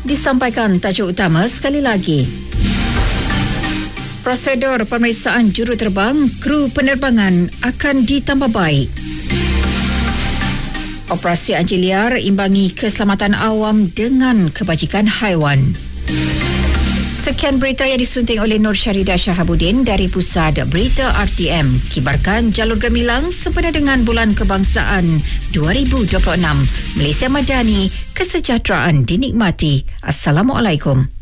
Disampaikan tajuk utama sekali lagi. Prosedur pemeriksaan juruterbang kru penerbangan akan ditambah baik. Operasi anjing liar imbangi keselamatan awam dengan kebajikan haiwan. Sekian berita yang disunting oleh Nur Syaridah Shahabuddin dari Pusat Berita RTM. Kibarkan jalur gemilang sempena dengan Bulan Kebangsaan 2026. Malaysia Madani, kesejahteraan dinikmati. Assalamualaikum.